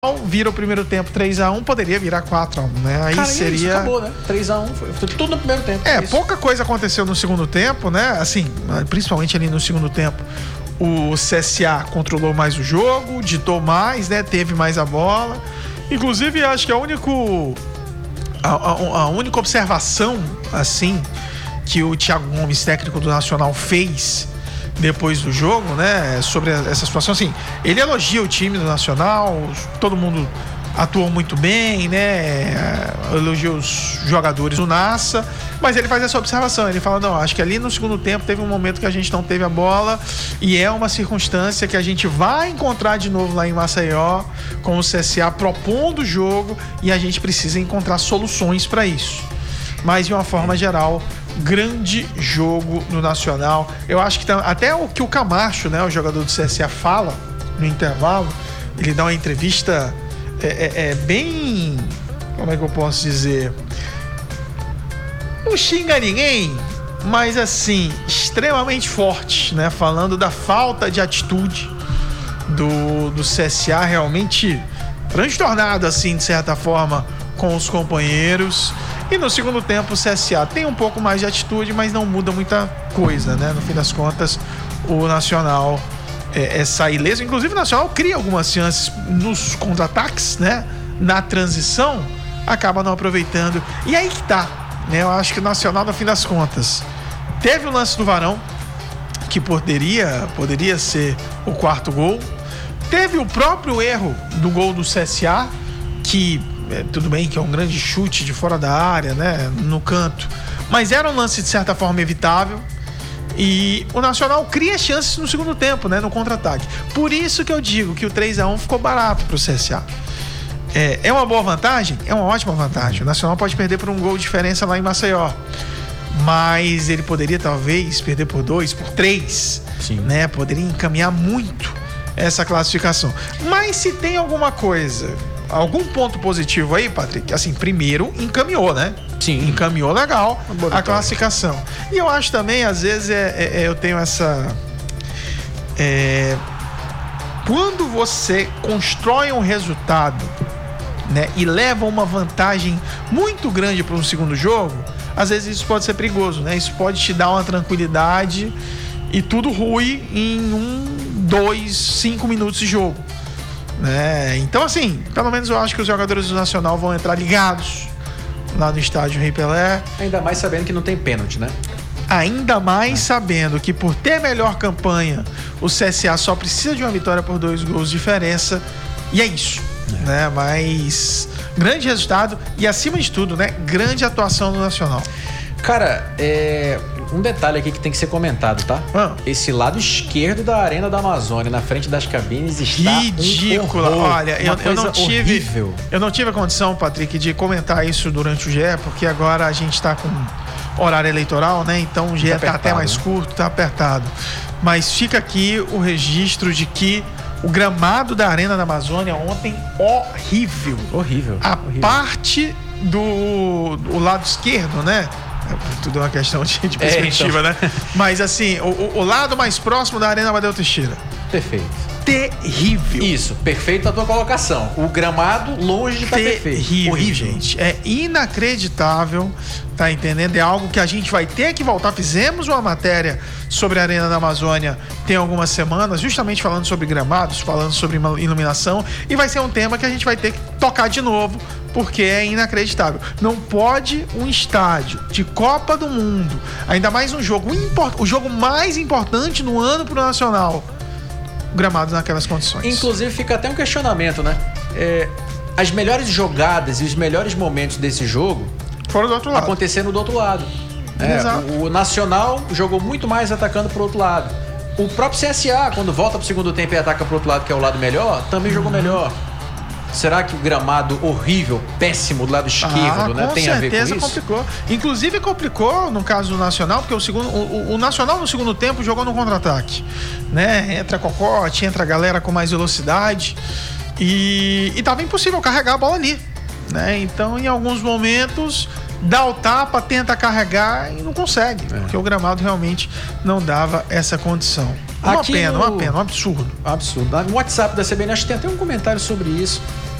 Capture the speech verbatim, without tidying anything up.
vira o primeiro tempo três a um, poderia virar quatro a um, né? Aí Cara, seria... isso acabou, né? três a um, foi, foi tudo no primeiro tempo. É, isso. pouca coisa aconteceu no segundo tempo, né? Assim, principalmente ali no segundo tempo, o C S A controlou mais o jogo, ditou mais, né? Teve mais a bola. Inclusive, acho que a único... A, a, a única observação, assim, que o Thiago Gomes, técnico do Nacional, fez depois do jogo, né, sobre essa situação, assim, ele elogia o time do Nacional, todo mundo atuou muito bem, né, elogia os jogadores do Nassa, mas ele faz essa observação, ele fala, não, acho que ali no segundo tempo teve um momento que a gente não teve a bola e é uma circunstância que a gente vai encontrar de novo lá em Maceió, com o C S A propondo o jogo, e a gente precisa encontrar soluções para isso. Mas de uma forma geral, grande jogo no Nacional. Eu acho que até o que o Camacho, né, o jogador do C S A, fala no intervalo, ele dá uma entrevista é, é, é bem, como é que eu posso dizer, não xinga ninguém, mas assim, extremamente forte, né, falando da falta de atitude do, do C S A, realmente transtornado assim, de certa forma, com os companheiros. E no segundo tempo o C S A tem um pouco mais de atitude, mas não muda muita coisa, né? No fim das contas, o Nacional é, é sai ileso. Inclusive o Nacional cria algumas chances nos contra-ataques, né? Na transição, acaba não aproveitando. E aí que tá, né? Eu acho que o Nacional, no fim das contas, teve o lance do Varão, que poderia, poderia ser o quarto gol. Teve o próprio erro do gol do C S A, que... É, tudo bem que é um grande chute de fora da área, né, no canto, mas era um lance de certa forma evitável, e o Nacional cria chances no segundo tempo, né, no contra-ataque. Por isso que eu digo que o três a um ficou barato pro C S A. É, é uma boa vantagem? É uma ótima vantagem. O Nacional pode perder por um gol de diferença lá em Maceió, mas ele poderia talvez perder por dois, por três. Sim. Né, poderia encaminhar muito essa classificação. Mas se tem alguma coisa, algum ponto positivo aí, Patrick? Assim, primeiro, encaminhou, né? Sim. Encaminhou legal a classificação. E eu acho também, às vezes, é, é, eu tenho essa... É, quando você constrói um resultado, né, e leva uma vantagem muito grande para um segundo jogo, às vezes isso pode ser perigoso, né? Isso pode te dar uma tranquilidade e tudo rui em um, dois, cinco minutos de jogo. Né? Então, assim, pelo menos eu acho que os jogadores do Nacional vão entrar ligados lá no estádio Rei Pelé. Ainda mais sabendo que não tem pênalti, né? Ainda mais é. sabendo que, por ter melhor campanha, o C S A só precisa de uma vitória por dois gols de diferença. E é isso. É. Né? Mas grande resultado e, acima de tudo, né, grande atuação do Nacional. Cara, é... um detalhe aqui que tem que ser comentado, tá? Ah. Esse lado esquerdo da Arena da Amazônia, na frente das cabines, está ridícula. Um horror, Olha, eu, eu não tive, horrível. eu não tive a condição, Patrick, de comentar isso durante o G E, porque agora a gente está com horário eleitoral, né? Então o G E está tá até mais né? curto, tá apertado. Mas fica aqui o registro de que o gramado da Arena da Amazônia ontem horrível, horrível. A horrível. parte do, do lado esquerdo, né? Tudo é uma questão de, de perspectiva, é, então. né? Mas assim, o, o lado mais próximo da Arena Amadeu Teixeira. Perfeito. Terrível. Isso, perfeito a tua colocação. O gramado longe de estar perfeito. Terrível, horrível, gente. É inacreditável, tá entendendo? É algo que a gente vai ter que voltar. Fizemos uma matéria sobre a Arena da Amazônia tem algumas semanas, justamente falando sobre gramados, falando sobre iluminação, e vai ser um tema que a gente vai ter que tocar de novo, porque é inacreditável. Não pode um estádio de Copa do Mundo, ainda mais um jogo import, o jogo mais importante no ano pro Nacional, gramado naquelas condições. Inclusive fica até um questionamento, né? É, as melhores jogadas e os melhores momentos desse jogo foram do outro lado, acontecendo do outro lado. É, o, o Nacional jogou muito mais atacando pro outro lado. O próprio C S A, quando volta pro segundo tempo e ataca pro outro lado, que é o lado melhor, também jogou melhor. Será que o gramado horrível, péssimo do lado esquerdo, ah, né, tem a ver com isso? Com certeza complicou. Inclusive complicou no caso do Nacional, porque o, segundo, o, o Nacional no segundo tempo jogou no contra-ataque. Né? Entra Cocote, entra a galera com mais velocidade e, e tava impossível carregar a bola ali. Né? Então, em alguns momentos, dá o tapa, tenta carregar e não consegue, é. porque o gramado realmente não dava essa condição. Uma Aqui pena, no... uma pena, um absurdo. Absurdo. No WhatsApp da C B N, acho que tem até um comentário sobre isso.